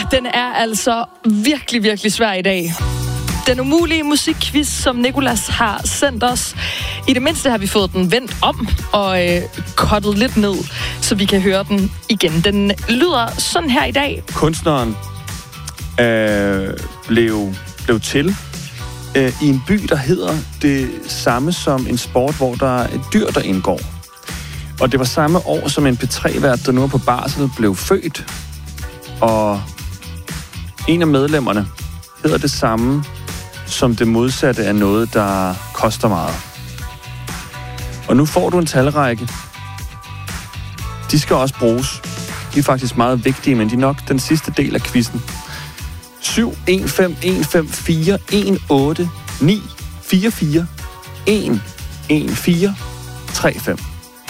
Den er altså virkelig, virkelig svær i dag. Den umulige musikquiz, som Nicolas har sendt os. I det mindste har vi fået den vendt om og cuttet lidt ned, så vi kan høre den igen. Den lyder sådan her i dag. Kunstneren blev til i en by, der hedder det samme som en sport, hvor der er et dyr, der indgår. Og det var samme år, som en P3-vært, der nu er på barsel, blev født. Og en af medlemmerne hedder det samme som det modsatte af noget, der koster meget. Og nu får du en talrække. De skal også bruges. De er faktisk meget vigtige, men de er nok den sidste del af quizzen. 7 1 5 1 5 4 1 8 9 4 4 1 1 4 3 5.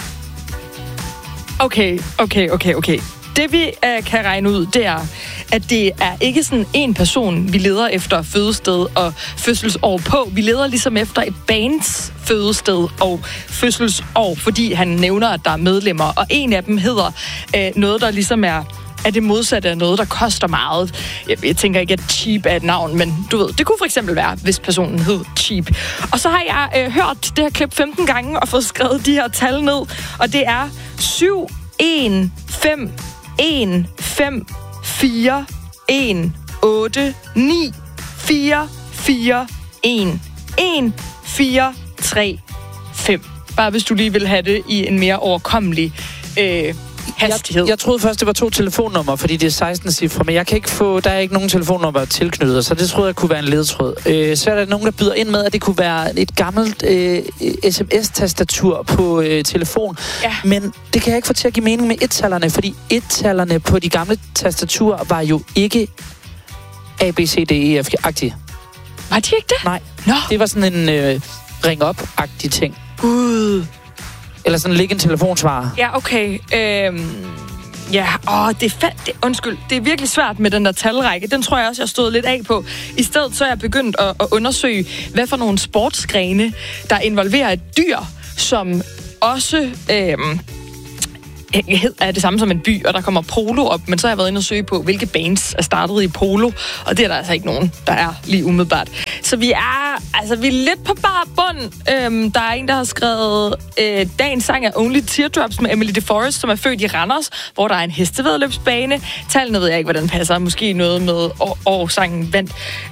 Okay. Det vi kan regne ud, det er, at det er ikke sådan en person, vi leder efter fødested og fødselsår på. Vi leder ligesom efter et bands fødested og fødselsår, fordi han nævner, at der er medlemmer. Og en af dem hedder noget, der ligesom er det modsatte af noget, der koster meget. Jeg tænker ikke, at Cheap er et navn, men du ved, det kunne for eksempel være, hvis personen hed Cheap. Og så har jeg hørt det her klip 15 gange og fået skrevet de her tal ned, og det er 7 1 5 1 5 4 1 8 9 4 4 1 1 4 3 5. Bare hvis du lige vil have det i en mere overkommelig hastighed. Jeg troede først, det var 2 telefonnumre, fordi det er 16 cifre, men jeg kan ikke få, der er ikke nogen telefonnummer tilknyttet, så det troede jeg kunne være en ledtråd. Så er der nogen, der byder ind med, at det kunne være et gammelt sms-tastatur på telefon, ja. Men det kan jeg ikke få til at give mening med et-tallerne, fordi et-tallerne på de gamle tastaturer var jo ikke A, B, C, D, E, F-agtige. Var de ikke det? Nej. Nå. Det var sådan en ring-op-agtig ting. Gud. Eller sådan ligge en telefonsvarer. Ja, okay. Undskyld. Det er virkelig svært med den der talrække. Den tror jeg også, jeg stod lidt af på. I stedet så er jeg begyndt at undersøge, hvad for nogle sportsgrene, der involverer et dyr, som også er det samme som en by, og der kommer polo op, men så har jeg været inde og søge på, hvilke bands er startet i polo, og det er der altså ikke nogen, der er lige umiddelbart. Så vi er lidt på bar bund. Der er en, der har skrevet dagens sang er Only Teardrops med Emily DeForest, som er født i Randers, hvor der er en hestevæddeløbsbane. Tallene ved jeg ikke, hvordan passer. Måske noget med sangen vandt.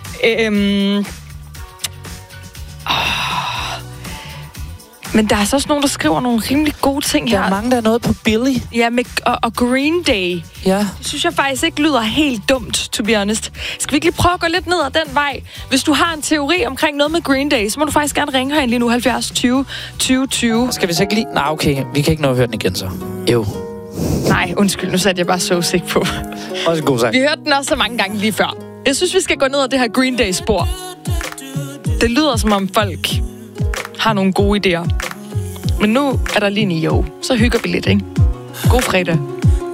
Men der er så også nogen, der skriver nogle rimelig gode ting her. Der er mange, der er noget på Billy. Ja, og Green Day. Ja. Det synes jeg faktisk ikke lyder helt dumt, to be honest. Skal vi ikke lige prøve at gå lidt ned ad den vej? Hvis du har en teori omkring noget med Green Day, så må du faktisk gerne ringe herind lige nu, 70 20 20 20. Skal vi så ikke lige... Nej, okay. Vi kan ikke nå at høre den igen, så. Jo. Nej, undskyld. Nu satte jeg bare så sikker på. Også en god sang. Vi hørte den også så mange gange lige før. Jeg synes, vi skal gå ned ad det her Green Day-spor. Det lyder, som om folk har nogle gode idéer. Men nu er der lige en så hygger vi lidt, ikke? God fredag.